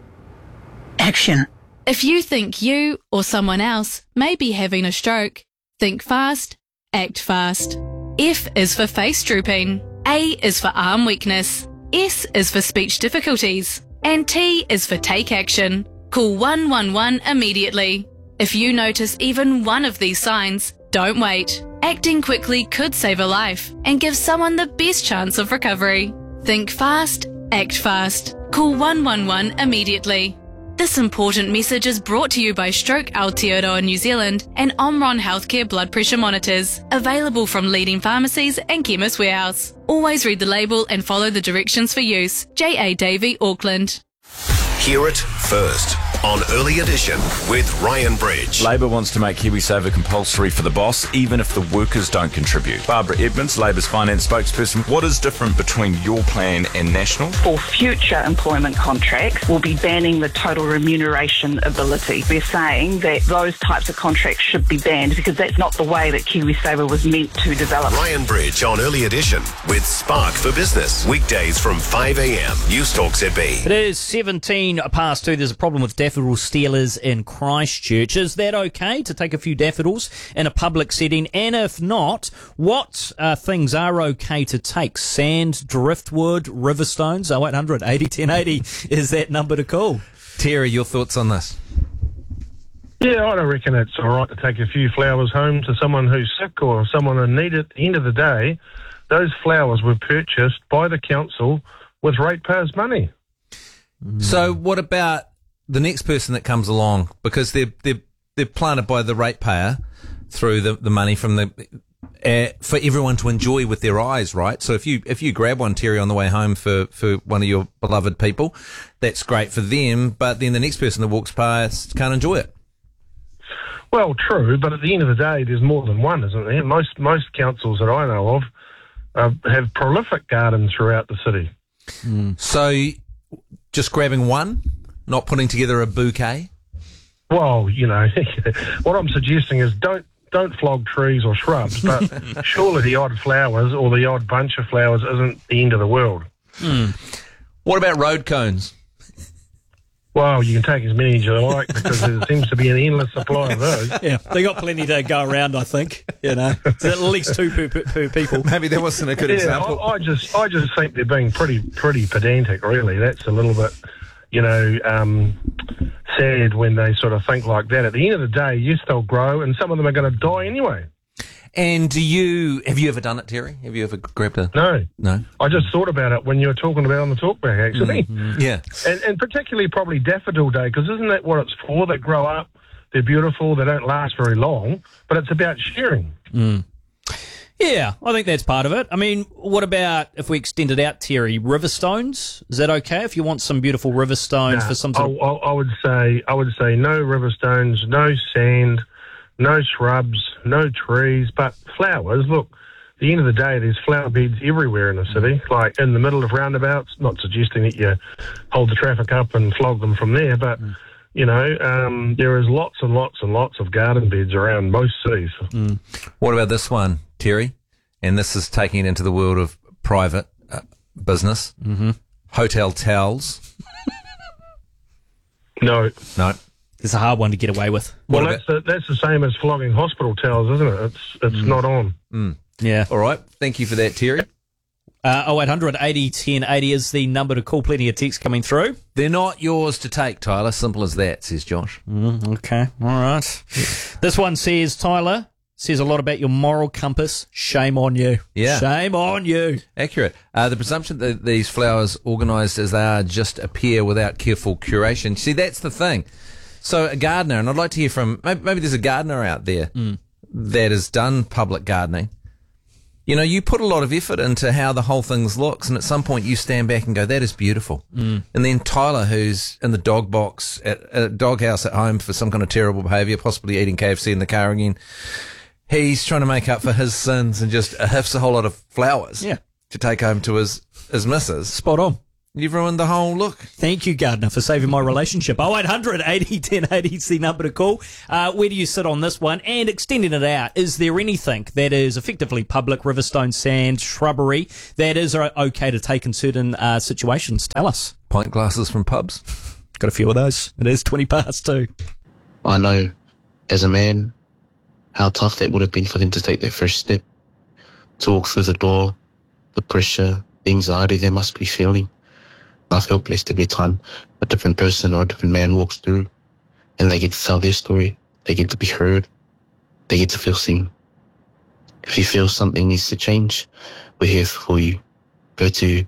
action. If you think you or someone else may be having a stroke, think fast, act fast. F is for face drooping. A is for arm weakness. S is for speech difficulties. And T is for take action. Call 111 immediately. If you notice even one of these signs, don't wait. Acting quickly could save a life and give someone the best chance of recovery. Think fast, act fast. Call 111 immediately. This important message is brought to you by Stroke Aotearoa New Zealand and Omron Healthcare blood pressure monitors, available from leading pharmacies and Chemist Warehouse. Always read the label and follow the directions for use. J.A. Davey, Auckland. Hear it first on Early Edition with Ryan Bridge. Labor wants to make KiwiSaver compulsory for the boss, even if the workers don't contribute. Barbara Edmonds, Labor's finance spokesperson, what is different between your plan and National? For future employment contracts, we'll be banning the total remuneration ability. We're saying that those types of contracts should be banned because that's not the way that KiwiSaver was meant to develop. Ryan Bridge on Early Edition with Spark for Business. Weekdays from 5 a.m. News Talk ZB. It is 17 past 2. There's a problem with daffodil stealers in Christchurch. Is that okay to take a few daffodils in a public setting? And if not, what things are okay to take? Sand, driftwood, river stones? 0800 80 1080 is that number to call. Terry, your thoughts on this? Yeah, I don't reckon it's all right to take a few flowers home to someone who's sick or someone in need. At the end of the day, those flowers were purchased by the council with ratepayers' money. So what about the next person that comes along, because they're planted by the ratepayer through the money from the for everyone to enjoy with their eyes, right? So if you grab one, Terry, on the way home for one of your beloved people, that's great for them. But then the next person that walks past can't enjoy it. Well, true, but at the end of the day, there's more than one, isn't there? Most councils that I know of have prolific gardens throughout the city. So just grabbing one, not putting together a bouquet? Well, you know, what I'm suggesting is don't flog trees or shrubs, but surely the odd flowers or the odd bunch of flowers isn't the end of the world. What about road cones? Well, you can take as many as you like because there seems to be an endless supply of those. Yeah, they got plenty to go around, I think. You know, it's at least two per people. Maybe that wasn't a good example. I just think they're being pretty pedantic, really. That's a little bit, you know, sad when they sort of think like that. At the end of the day, yes, they'll grow, and some of them are going to die anyway. And have you ever done it, Terry? Have you ever grabbed a... No. I just thought about it when you were talking about it on the talkback, actually. Yeah. And particularly probably Daffodil Day, because isn't that what it's for? They grow up, they're beautiful, they don't last very long, but it's about sharing. Yeah, I think that's part of it. I mean, what about if we extend it out, Terry? River stones? Is that okay if you want some beautiful river stones for some sort of... I would say no river stones, no sand, no shrubs, no trees, but flowers. Look, at the end of the day, there's flower beds everywhere in the city, like in the middle of roundabouts. Not suggesting that you hold the traffic up and flog them from there, but, you know, there is lots and lots and lots of garden beds around most cities. What about this one, Terry? And this is taking it into the world of private business. Hotel towels. No. It's a hard one to get away with. Well, that's the same as flogging hospital towels, isn't it? It's not on. Yeah. All right. Thank you for that, Terry. 0800 80 10 80 is the number to call. Plenty of texts coming through. They're not yours to take, Tyler. Simple as that, says Josh. Okay. All right. This one says, Tyler, says a lot about your moral compass. Shame on you. Yeah. Shame on you. Accurate. The presumption that these flowers, organised as they are, just appear without careful curation. See, that's the thing. So a gardener, and I'd like to hear from, maybe there's a gardener out there that has done public gardening. You know, you put a lot of effort into how the whole thing looks, and at some point you stand back and go, that is beautiful. And then Tyler, who's in the dog box at a doghouse at home for some kind of terrible behaviour, possibly eating KFC in the car again, he's trying to make up for his sins and just hifts a whole lot of flowers to take home to his missus. Spot on. You've ruined the whole look. Thank you, gardener, for saving my relationship. 0800 80 10 80 is the number to call. Where do you sit on this one? And extending it out, is there anything that is effectively public, riverstone, sand, shrubbery, that is okay to take in certain situations? Tell us. Pint glasses from pubs? Got a few of those. It is 20 past 2. I know, as a man, how tough that would have been for them to take their first step, to walk through the door, the pressure, the anxiety they must be feeling. I feel blessed every time a different person or a different man walks through and they get to tell their story. They get to be heard. They get to feel seen. If you feel something needs to change, we're here for you. Go to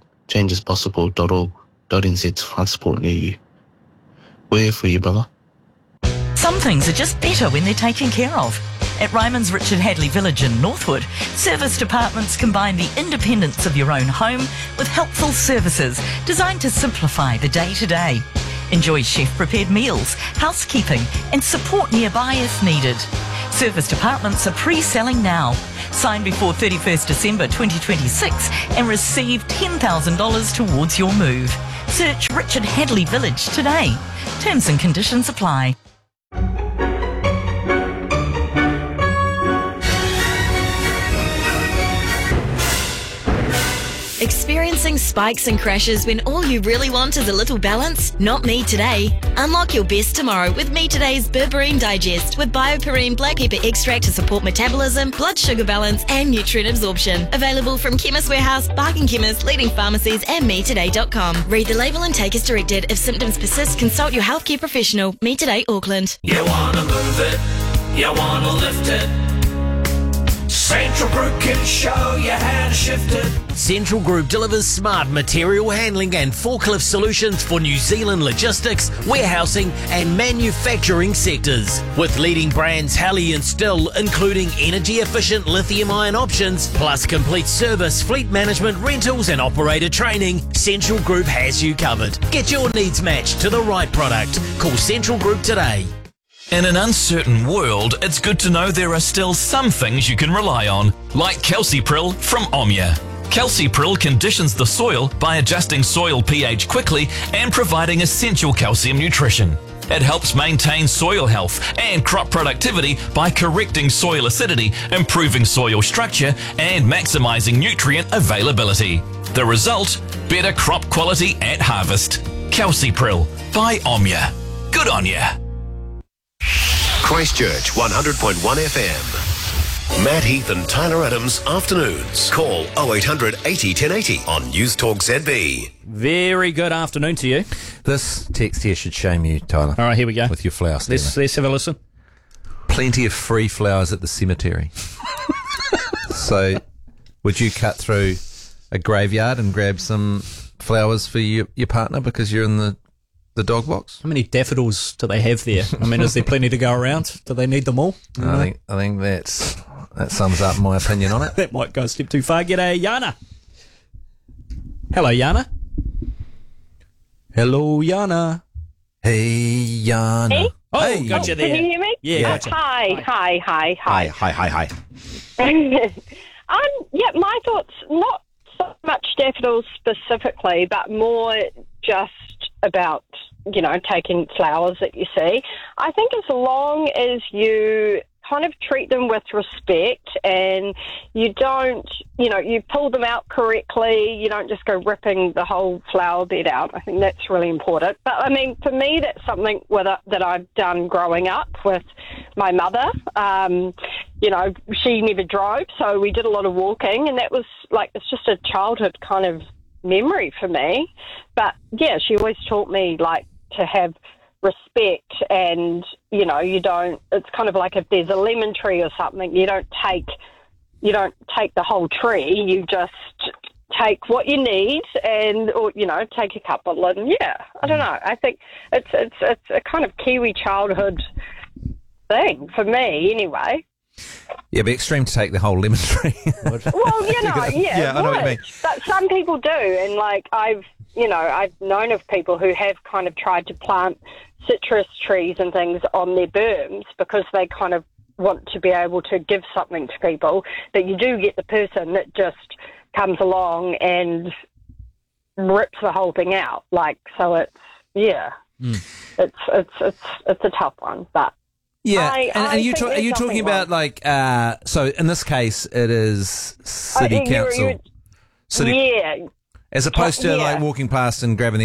changeispossible.org.nz to find support near you. We're here for you, brother. Some things are just better when they're taken care of. At Ryman's Richard Hadley Village in Northwood, service departments combine the independence of your own home with helpful services designed to simplify the day-to-day. Enjoy chef-prepared meals, housekeeping and support nearby if needed. Service departments are pre-selling now. Sign before 31st December 2026 and receive $10,000 towards your move. Search Richard Hadley Village today. Terms and conditions apply. Experiencing spikes and crashes when all you really want is a little balance? Not me today. Unlock your best tomorrow with Me Today's Berberine Digest with BioPerine black pepper extract to support metabolism, blood sugar balance and nutrient absorption. Available from Chemist Warehouse, Barking Chemist, leading pharmacies and MeToday.com. Read the label and take as directed. If symptoms persist, consult your healthcare professional. Me Today Auckland. You wanna move it, you wanna lift it. Central Group can show you how to shift it. Central Group delivers smart material handling and forklift solutions for New Zealand logistics, warehousing and manufacturing sectors. With leading brands Halley and Still, including energy-efficient lithium-ion options, plus complete service, fleet management, rentals and operator training, Central Group has you covered. Get your needs matched to the right product. Call Central Group today. In an uncertain world, it's good to know there are still some things you can rely on, like Calcipril from Omnia. Calcipril conditions the soil by adjusting soil pH quickly and providing essential calcium nutrition. It helps maintain soil health and crop productivity by correcting soil acidity, improving soil structure, and maximizing nutrient availability. The result? Better crop quality at harvest. Calcipril by Omnia. Good on ya. Christchurch 100.1 FM. Matt Heath and Tyler Adams afternoons. Call 0800 80 1080 on News Talk ZB. Very good afternoon to you. This text here should shame you, Tyler. All right, here we go. With your flowers. Let's have a listen. Plenty of free flowers at the cemetery. So, would you cut through a graveyard and grab some flowers for your partner because you're in the dog box? How many daffodils do they have there? I mean, is there plenty to go around? Do they need them all? I think that sums up my opinion on it. That might go a step too far. G'day, Yana. Hello, Yana. Hello, Yana. Hey, Yana. Hey? Oh, hey. Got you there. Can you hear me? Yeah, gotcha. Hi. Hi. Yeah, my thoughts, not so much daffodils specifically, but more just about, taking flowers that you see. I think as long as you kind of treat them with respect, and you don't, you pull them out correctly. You don't just go ripping the whole flower bed out. I think that's really important. But, I mean, for me, that's something that I've done growing up with my mother. She never drove, so we did a lot of walking, and that was it's just a childhood kind of memory for me. But, yeah, she always taught me, to have respect, and you don't, it's kind of like if there's a lemon tree or something, you don't take the whole tree, you just take what you need, or take a couple, and I don't know, I think it's a kind of Kiwi childhood thing for me anyway. Yeah, it'd be extreme to take the whole lemon tree. Well, I know what you mean. But some people do, and I've known of people who have kind of tried to plant citrus trees and things on their berms because they kind of want to be able to give something to people. But you do get the person that just comes along and rips the whole thing out. So it's it's a tough one, but. Yeah, and are you talking about so in this case it is city council, yeah, as opposed to walking past and grabbing the